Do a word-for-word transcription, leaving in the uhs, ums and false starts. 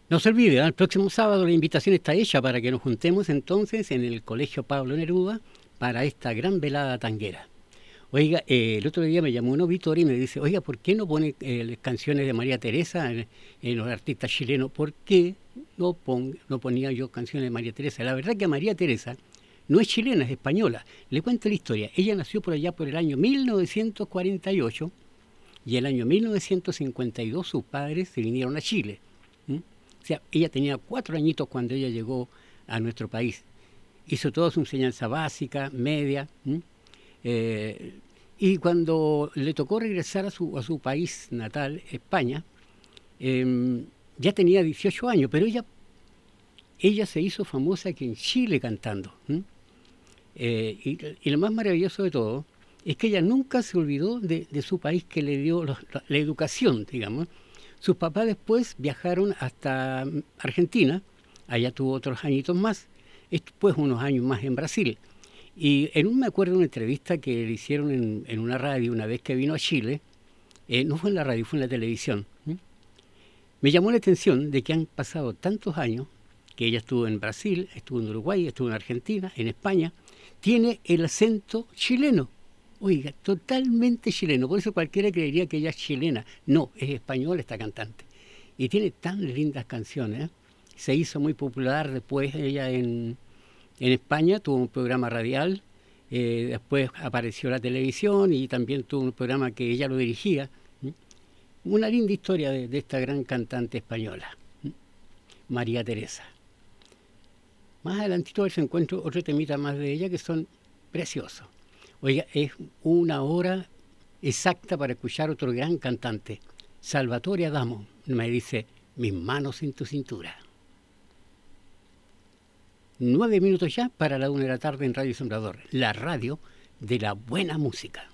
No se olvide, ¿eh? El próximo sábado la invitación está hecha para que nos juntemos entonces en el Colegio Pablo Neruda para esta gran velada tanguera. Oiga, eh, el otro día me llamó un auditor y me dice, oiga, ¿por qué no pone eh, canciones de María Teresa en, en los artistas chilenos? ¿Por qué no, pon, no ponía yo canciones de María Teresa? La verdad que María Teresa no es chilena, es española. Le cuento la historia. Ella nació por allá por el año mil novecientos cuarenta y ocho y el año mil novecientos cincuenta y dos sus padres se vinieron a Chile. ¿Mm? O sea, ella tenía cuatro añitos cuando ella llegó a nuestro país. Hizo toda su enseñanza básica, media. Eh, y cuando le tocó regresar a su, a su país natal, España, eh, ya tenía dieciocho años, pero ella, ella se hizo famosa aquí en Chile cantando. Eh, y, y lo más maravilloso de todo es que ella nunca se olvidó de, de su país que le dio la, la educación, digamos. Sus papás después viajaron hasta Argentina, allá tuvo otros añitos más, después unos años más en Brasil. Y en un, me acuerdo de una entrevista que le hicieron en, en una radio una vez que vino a Chile, eh, no fue en la radio, fue en la televisión. ¿Mm? Me llamó la atención de que han pasado tantos años, que ella estuvo en Brasil, estuvo en Uruguay, estuvo en Argentina, en España, tiene el acento chileno. Oiga, totalmente chileno. Por eso cualquiera creería que ella es chilena. No, es española esta cantante. Y tiene tan lindas canciones. ¿eh? Se hizo muy popular después ella en, en España, tuvo un programa radial, eh, después apareció la televisión y también tuvo un programa que ella lo dirigía. ¿sí? Una linda historia de, de esta gran cantante española, ¿sí? María Teresa. Más adelantito se encuentro otro temita más de ella que son preciosos. Oiga, es una hora exacta para escuchar otro gran cantante, Salvatore Adamo. Me dice, mis manos en tu cintura. Nueve minutos ya para la una de la tarde en Radio Sembrador, la radio de la buena música.